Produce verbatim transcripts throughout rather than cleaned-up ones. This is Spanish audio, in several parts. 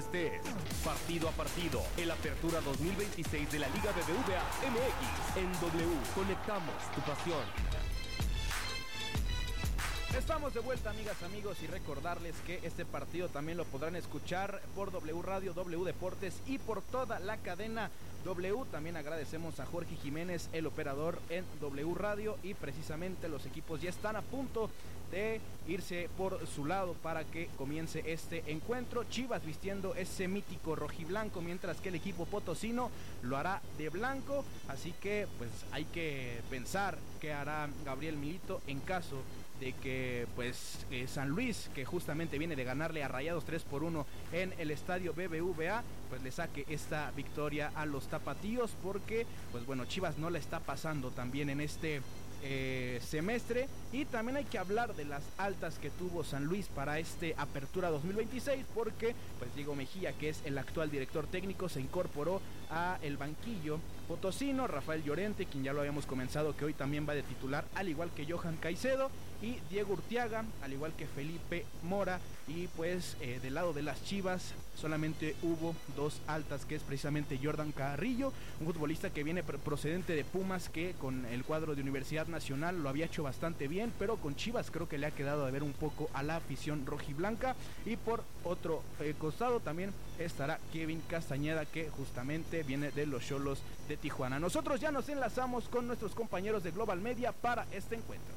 Este es Partido a Partido, el Apertura dos mil veintiséis de la Liga B B V A M X. En W, conectamos tu pasión. Estamos de vuelta, amigas, amigos, y recordarles que este partido también lo podrán escuchar por W Radio, W Deportes y por toda la cadena W. También agradecemos a Jorge Jiménez, el operador en W Radio, y precisamente los equipos ya están a punto de irse por su lado para que comience este encuentro. Chivas vistiendo ese mítico rojiblanco, mientras que el equipo potosino lo hará de blanco, así que pues hay que pensar qué hará Gabriel Milito en caso de que pues eh, San Luis, que justamente viene de ganarle a Rayados tres por uno en el estadio B B V A, pues le saque esta victoria a los tapatíos, porque pues bueno, Chivas no la está pasando también en este eh, semestre. Y también hay que hablar de las altas que tuvo San Luis para este Apertura dos mil veintiséis, porque pues Diego Mejía, que es el actual director técnico, se incorporó a el banquillo potosino. Rafael Llorente, quien ya lo habíamos comenzado que hoy también va de titular, al igual que Johan Caicedo, y Diego Urteaga, al igual que Felipe Mora. Y pues eh, del lado de las Chivas solamente hubo dos altas, que es precisamente Jordan Carrillo, un futbolista que viene procedente de Pumas, que con el cuadro de Universidad Nacional lo había hecho bastante bien, pero con Chivas creo que le ha quedado de ver un poco a la afición rojiblanca. Y por otro eh, costado también estará Kevin Castañeda, que justamente viene de los Xolos de Tijuana. Nosotros ya nos enlazamos con nuestros compañeros de Global Media para este encuentro.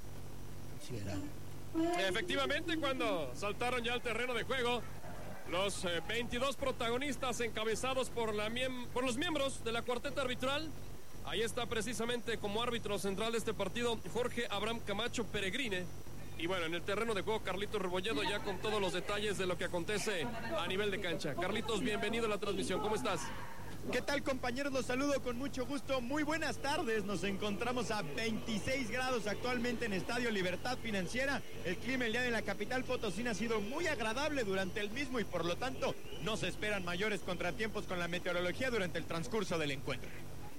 Efectivamente, cuando saltaron ya al terreno de juego los eh, veintidós protagonistas encabezados por, la miem- por los miembros de la cuarteta arbitral, ahí está precisamente como árbitro central de este partido Jorge Abraham Camacho Peregrine. Y bueno, en el terreno de juego Carlitos Rebolledo, ya con todos los detalles de lo que acontece a nivel de cancha. Carlitos, bienvenido a la transmisión, ¿cómo estás? ¿Qué tal, compañeros? Los saludo con mucho gusto. Muy buenas tardes. Nos encontramos a veintiséis grados actualmente en Estadio Libertad Financiera. El clima el día de la capital potosina ha sido muy agradable durante el mismo y por lo tanto no se esperan mayores contratiempos con la meteorología durante el transcurso del encuentro.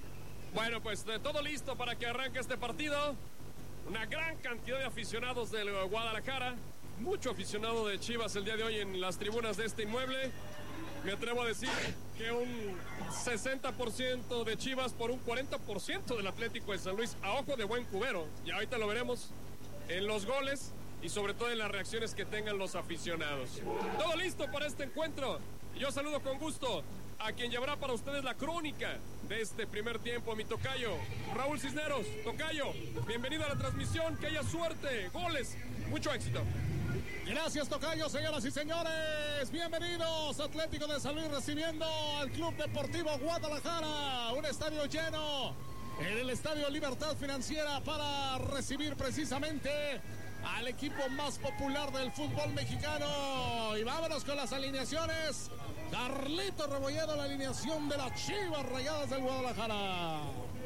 Bueno, pues de todo listo para que arranque este partido. Una gran cantidad de aficionados del Guadalajara, mucho aficionado de Chivas el día de hoy en las tribunas de este inmueble. Me atrevo a decir que un sesenta por ciento de Chivas por un cuarenta por ciento del Atlético de San Luis, a ojo de buen cubero. Y ahorita lo veremos en los goles y sobre todo en las reacciones que tengan los aficionados. Todo listo para este encuentro. Yo saludo con gusto a quien llevará para ustedes la crónica de este primer tiempo, mi tocayo Raúl Cisneros. Tocayo, bienvenido a la transmisión, que haya suerte, goles, mucho éxito. Gracias, tocayo, señoras y señores. Bienvenidos, Atlético de San Luis recibiendo al Club Deportivo Guadalajara. Un estadio lleno en el Estadio Libertad Financiera para recibir precisamente al equipo más popular del fútbol mexicano. Y vámonos con las alineaciones. Carlito Rebolledo, la alineación de las Chivas Rayadas del Guadalajara.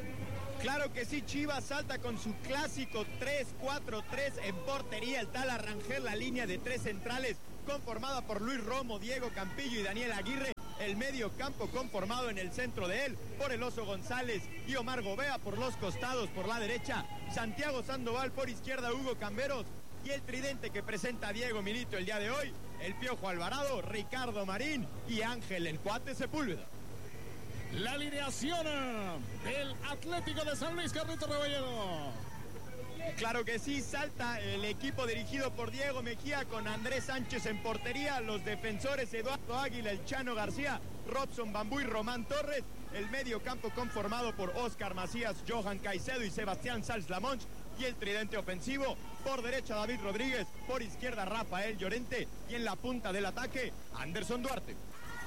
Claro que sí, Chivas salta con su clásico tres cuatro tres en portería. El tal Arrangel, la línea de tres centrales conformada por Luis Romo, Diego Campillo y Daniel Aguirre. El medio campo conformado en el centro de él por el Oso González y Omar Gobea por los costados, por la derecha Santiago Sandoval, por izquierda Hugo Camberos, y el tridente que presenta Diego Milito el día de hoy, el Piojo Alvarado, Ricardo Marín y Ángel el Cuate Sepúlveda. La alineación del Atlético de San Luis, Carlito Rebolledo. Claro que sí, salta el equipo dirigido por Diego Mejía con Andrés Sánchez en portería, los defensores Eduardo Águila, el Chano García, Robson Bambú y Román Torres, el medio campo conformado por Óscar Macías, Johan Caicedo y Sebastián Sanz Lamonch, y el tridente ofensivo, por derecha David Rodríguez, por izquierda Rafael Llorente y en la punta del ataque Anderson Duarte.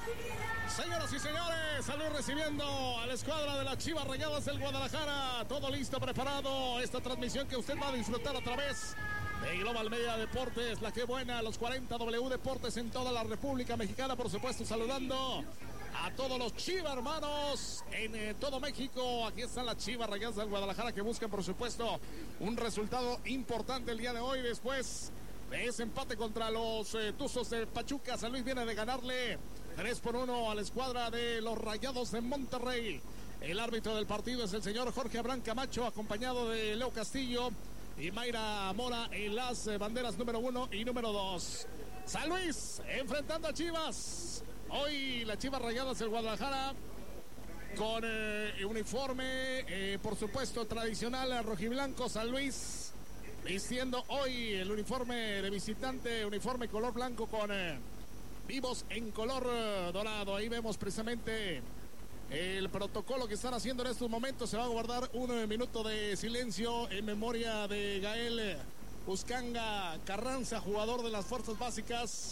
Señoras y señores, salud recibiendo a la escuadra de las Chivas Rayadas del Guadalajara. Todo listo, preparado. Esta transmisión que usted va a disfrutar a través de Global Media Deportes, la que buena, los cuarenta W Deportes en toda la República Mexicana. Por supuesto, saludando a todos los Chivas hermanos en eh, todo México. Aquí están las Chivas Rayadas del Guadalajara, que buscan, por supuesto, un resultado importante el día de hoy después de ese empate contra los eh, Tuzos de Pachuca. San Luis viene de ganarle tres por uno a la escuadra de los Rayados de Monterrey. El árbitro del partido es el señor Jorge Abraham Camacho, acompañado de Leo Castillo y Mayra Mora en las banderas número uno y número dos. San Luis enfrentando a Chivas. Hoy la Chivas Rayadas del Guadalajara con eh, uniforme, eh, por supuesto, tradicional rojiblanco. San Luis vistiendo hoy el uniforme de visitante, uniforme color blanco con eh, vivos en color eh, dorado. Ahí vemos precisamente el protocolo que están haciendo en estos momentos. Se va a guardar un eh, minuto de silencio en memoria de Gael Uscanga Carranza, jugador de las fuerzas básicas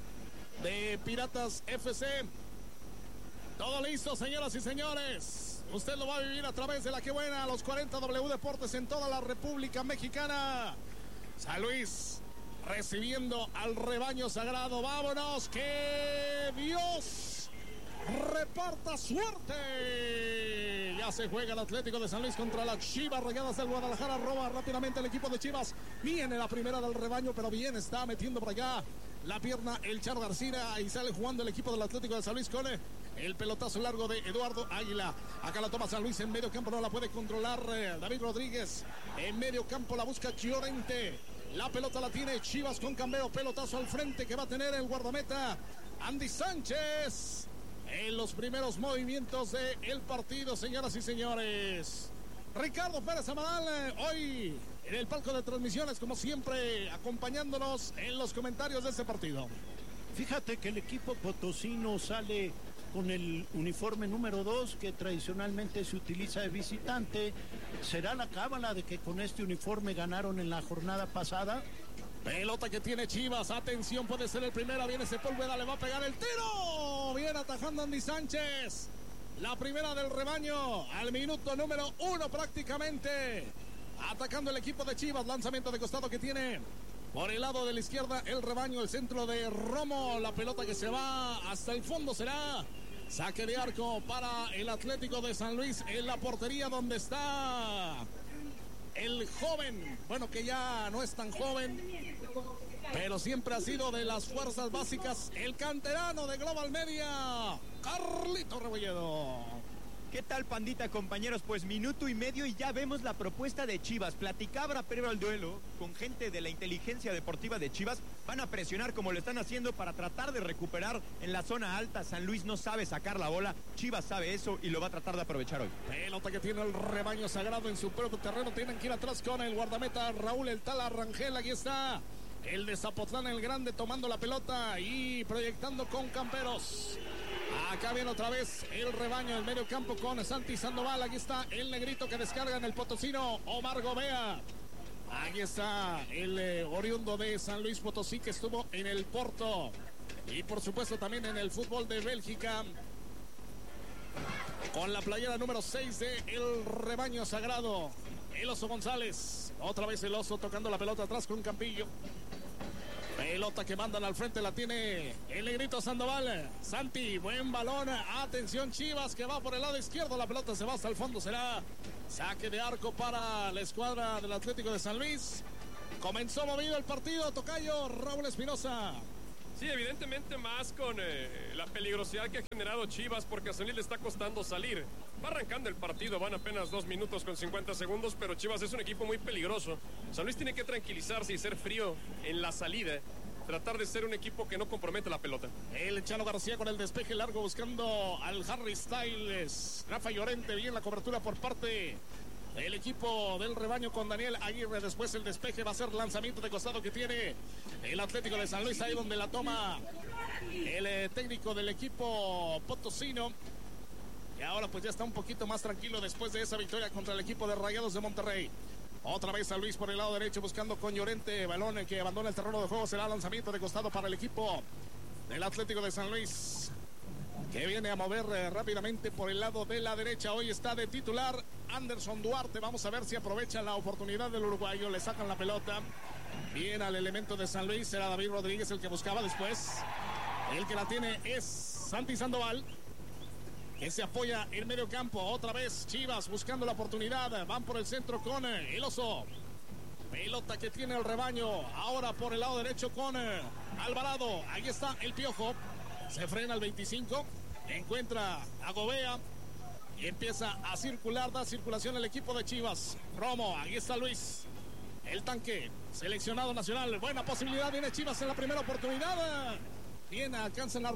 de Piratas F C. Todo listo, señoras y señores. Usted lo va a vivir a través de la que buena, los cuarenta W Deportes en toda la República Mexicana. San Luis recibiendo al rebaño sagrado. Vámonos, que Dios reparta suerte. Ya se juega el Atlético de San Luis contra las Chivas Rayadas del Guadalajara. Roba rápidamente el equipo de Chivas. Viene la primera del rebaño, pero bien está metiendo por allá la pierna el Charo García. Y sale jugando el equipo del Atlético de San Luis con el pelotazo largo de Eduardo Águila. Acá la toma San Luis en medio campo, no la puede controlar eh, David Rodríguez. En medio campo la busca Llorente. La pelota la tiene Chivas con Cambero. Pelotazo al frente que va a tener el guardameta Andy Sánchez. En los primeros movimientos del partido, señoras y señores. Ricardo Pérez Amadal, eh, hoy en el palco de transmisiones, como siempre, acompañándonos en los comentarios de este partido. Fíjate que el equipo potosino sale con el uniforme número dos, que tradicionalmente se utiliza de visitante. ¿Será la cábala de que con este uniforme ganaron en la jornada pasada? Pelota que tiene Chivas, atención, puede ser el primero, viene Sepúlveda, le va a pegar el tiro, viene atajando Andy Sánchez, la primera del rebaño, al minuto número uno prácticamente, atacando el equipo de Chivas, lanzamiento de costado que tiene por el lado de la izquierda el rebaño, el centro de Romo, la pelota que se va hasta el fondo será saque de arco para el Atlético de San Luis en la portería donde está el joven, bueno, que ya no es tan joven, pero siempre ha sido de las fuerzas básicas, el canterano de Global Media, Carlito Rebolledo. ¿Qué tal, pandita, compañeros? Pues minuto y medio y ya vemos la propuesta de Chivas. Platicaba previo al duelo con gente de la inteligencia deportiva de Chivas. Van a presionar como lo están haciendo para tratar de recuperar en la zona alta. San Luis no sabe sacar la bola. Chivas sabe eso y lo va a tratar de aprovechar hoy. Pelota que tiene el rebaño sagrado en su propio terreno. Tienen que ir atrás con el guardameta Raúl El Tala Rangel. Aquí está el de Zapotlán el Grande tomando la pelota y proyectando con Camperos. Acá viene otra vez el rebaño del medio campo con Santi Sandoval. Aquí está el negrito que descarga en el potosino, Omar Gobea. Aquí está el eh, oriundo de San Luis Potosí que estuvo en el Porto. Y por supuesto también en el fútbol de Bélgica. Con la playera número seis de el rebaño sagrado. El Oso González. Otra vez el Oso tocando la pelota atrás con Campillo. Pelota que mandan al frente, la tiene el negrito Sandoval. Santi, buen balón. Atención Chivas que va por el lado izquierdo. La pelota se va hasta el fondo. Será saque de arco para la escuadra del Atlético de San Luis. Comenzó movido el partido. Tocayo, Raúl Espinosa. Sí, evidentemente más con eh, la peligrosidad que ha generado Chivas, porque a San Luis le está costando salir. Va arrancando el partido, van apenas dos minutos con cincuenta segundos, pero Chivas es un equipo muy peligroso. San Luis tiene que tranquilizarse y ser frío en la salida. Tratar de ser un equipo que no compromete la pelota. El Chalo García con el despeje largo buscando al Harry Styles. Rafa Llorente, bien la cobertura por parte del equipo del rebaño con Daniel Aguirre. Después el despeje va a ser lanzamiento de costado que tiene el Atlético de San Luis. Ahí donde la toma el eh, técnico del equipo potosino. Y ahora pues ya está un poquito más tranquilo después de esa victoria contra el equipo de Rayados de Monterrey. Otra vez San Luis por el lado derecho buscando con Llorente. Balón que abandona el terreno de juego. Será lanzamiento de costado para el equipo del Atlético de San Luis, que viene a mover eh, rápidamente por el lado de la derecha. Hoy está de titular Anderson Duarte. Vamos a ver si aprovecha la oportunidad del uruguayo. Le sacan la pelota. Bien al elemento de San Luis. Será David Rodríguez el que buscaba después. El que la tiene es Santi Sandoval, que se apoya en medio campo. Otra vez Chivas buscando la oportunidad. Van por el centro con el Oso. Pelota que tiene el rebaño. Ahora por el lado derecho con Alvarado. Ahí está el Piojo. Se frena al veinticinco. Encuentra a Gobea. Y empieza a circular. Da circulación el equipo de Chivas. Romo. Ahí está Luis. El tanque. Seleccionado nacional. Buena posibilidad. Viene Chivas en la primera oportunidad. Bien, alcanzan la